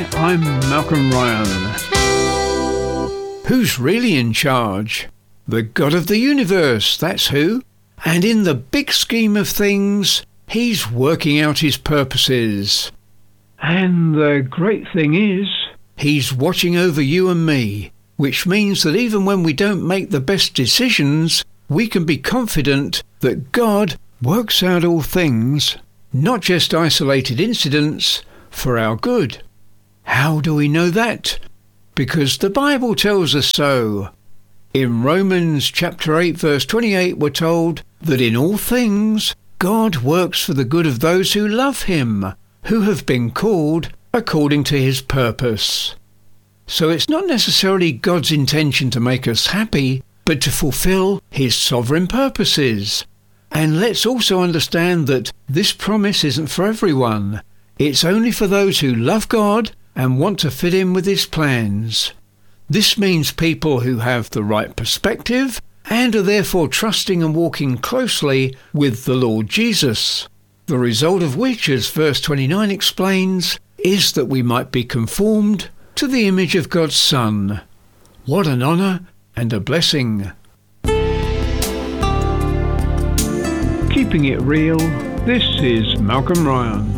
I'm Malcolm Ryan. Who's really in charge? The God of the universe, that's who. And in the big scheme of things, He's working out His purposes. And the great thing is, He's watching over you and me, which means that even when we don't make the best decisions, we can be confident that God works out all things, not just isolated incidents, for our good. How do we know that? Because the Bible tells us so. In Romans chapter 8 verse 28 we're told that in all things God works for the good of those who love Him, who have been called according to His purpose. So it's not necessarily God's intention to make us happy, but to fulfill His sovereign purposes. And let's also understand that this promise isn't for everyone. It's only for those who love God and want to fit in with His plans. This means people who have the right perspective and are therefore trusting and walking closely with the Lord Jesus. The result of which, as verse 29 explains, is that we might be conformed to the image of God's Son. What an honour and a blessing. Keeping it real, this is Malcolm Ryan.